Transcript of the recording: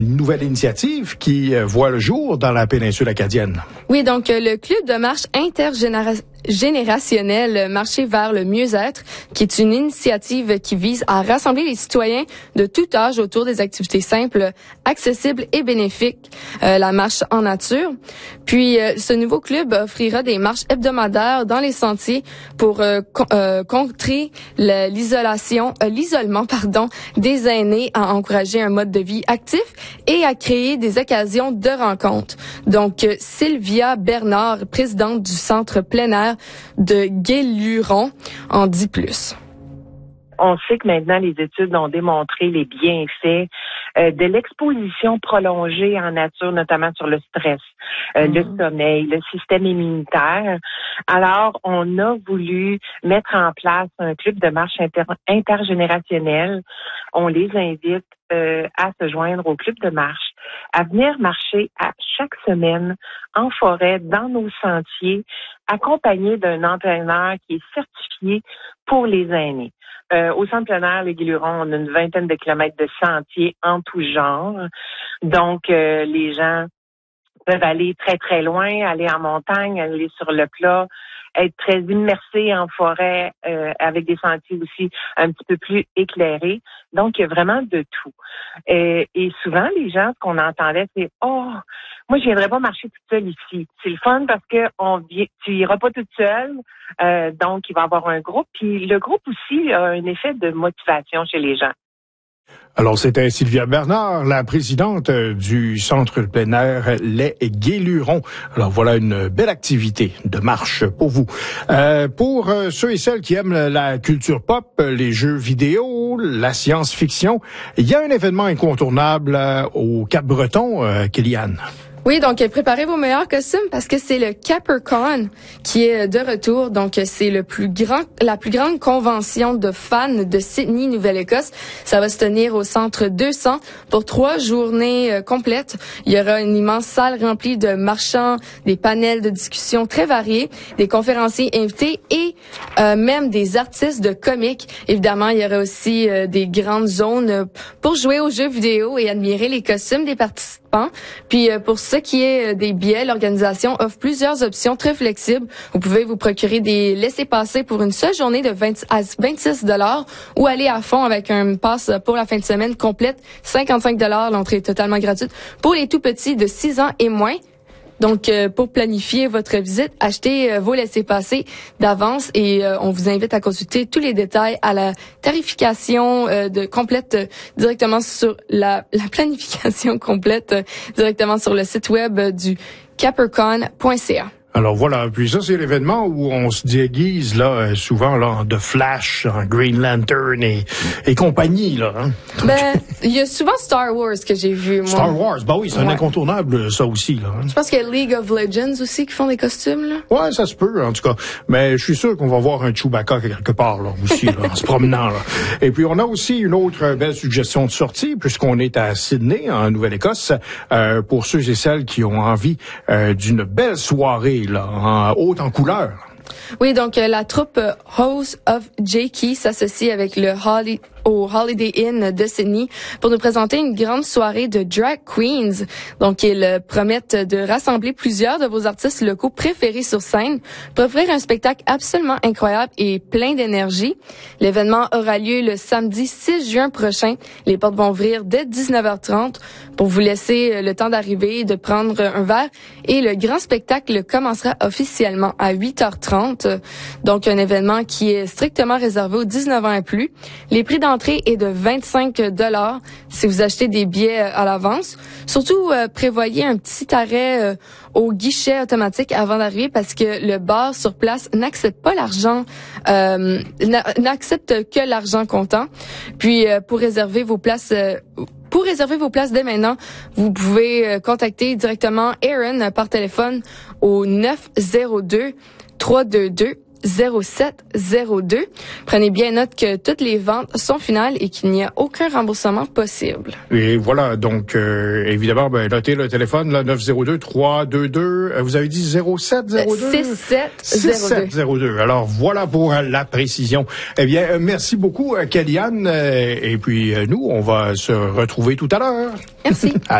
Une nouvelle initiative qui voit le jour dans la péninsule acadienne. Oui, donc le club de marche intergénérationnel Marcher vers le mieux-être, qui est une initiative qui vise à rassembler les citoyens de tout âge autour des activités simples, accessibles et bénéfiques, la marche en nature. Puis, ce nouveau club offrira des marches hebdomadaires dans les sentiers pour contrer l'isolement, des aînés, à encourager un mode de vie actif et à créer des occasions de rencontre. Donc, Sylvia Bernard, présidente du centre plein air de Gué-Luron, en dit plus. On sait que maintenant, les études ont démontré les bienfaits de l'exposition prolongée en nature, notamment sur le stress, le sommeil, le système immunitaire. Alors, on a voulu mettre en place un club de marche intergénérationnel. On les invite à se joindre au club de marche, à venir marcher à chaque semaine en forêt, dans nos sentiers, accompagné d'un entraîneur qui est certifié pour les aînés. Au centre plein air, les Gué-Luron, on a une 20aine de kilomètres de sentiers en tout genre. Donc, les gens peuvent aller très, très loin, aller en montagne, aller sur le plat, être très immersés en forêt, avec des sentiers aussi un petit peu plus éclairés. Donc, il y a vraiment de tout. Et souvent, les gens, ce qu'on entendait, c'est « Oh, moi, je viendrais pas marcher toute seule ici. » C'est le fun parce que tu iras pas toute seule, donc il va y avoir un groupe. Puis le groupe aussi a un effet de motivation chez les gens. Alors, c'était Sylvia Bernard, la présidente du centre plein air Les Gué-Luron. Alors, voilà une belle activité de marche pour vous. Pour ceux et celles qui aiment la culture pop, les jeux vidéo, la science-fiction, il y a un événement incontournable au Cap-Breton, Kéliane. Oui, donc préparez vos meilleurs costumes parce que c'est le CapperCon qui est de retour. Donc c'est la plus grande convention de fans de Sydney, Nouvelle-Écosse. Ça va se tenir au centre 200 pour 3 journées complètes. Il y aura une immense salle remplie de marchands, des panels de discussion très variés, des conférenciers invités et même des artistes de comics. Évidemment, il y aura aussi des grandes zones pour jouer aux jeux vidéo et admirer les costumes des participants. Puis pour ce qui est des billets, l'organisation offre plusieurs options très flexibles. Vous pouvez vous procurer des laissez-passer pour une seule journée de 20 à 26 $ ou aller à fond avec un pass pour la fin de semaine complète, 55 $. L'entrée est totalement gratuite pour les tout petits de 6 ans et moins. Donc, pour planifier votre visite, achetez vos laissez-passer d'avance et on vous invite à consulter tous les détails à la tarification complète directement sur la planification complète directement sur le site web du cappercon.ca. Alors voilà, puis ça c'est l'événement où on se déguise là souvent là en The Flash, en Green Lantern et compagnie là. Hein? Ben il y a souvent Star Wars que j'ai vu moi. Star Wars, bah oui, c'est un incontournable ça aussi là. Hein? Je pense qu'il y a League of Legends aussi qui font des costumes là. Ouais, ça se peut en tout cas, mais je suis sûr qu'on va voir un Chewbacca quelque part là aussi là, en se promenant là. Et puis on a aussi une autre belle suggestion de sortie puisqu'on est à Sydney en Nouvelle-Écosse pour ceux et celles qui ont envie d'une belle soirée là, en haute en couleur. Oui, donc la troupe House of Jakey s'associe avec le Holiday Inn de Sydney pour nous présenter une grande soirée de drag queens. Donc, ils promettent de rassembler plusieurs de vos artistes locaux préférés sur scène pour offrir un spectacle absolument incroyable et plein d'énergie. L'événement aura lieu le samedi 6 juin prochain. Les portes vont ouvrir dès 19h30 pour vous laisser le temps d'arriver, de prendre un verre et le grand spectacle commencera officiellement à 8h30. Donc, un événement qui est strictement réservé aux 19 ans et plus. Les prix d'entrée est de 25 $ si vous achetez des billets à l'avance. Surtout, prévoyez un petit arrêt au guichet automatique avant d'arriver parce que le bar sur place n'accepte pas l'argent, n'accepte que l'argent comptant. Puis, pour réserver vos places dès maintenant, vous pouvez contacter directement Aaron par téléphone au 902-322 0702. Prenez bien note que toutes les ventes sont finales et qu'il n'y a aucun remboursement possible. Et voilà, donc évidemment, notez le téléphone, là, 902-322, vous avez dit 0702? 6702. Alors voilà pour la précision. Eh bien, merci beaucoup, Kellyanne, et puis nous, on va se retrouver tout à l'heure. Merci.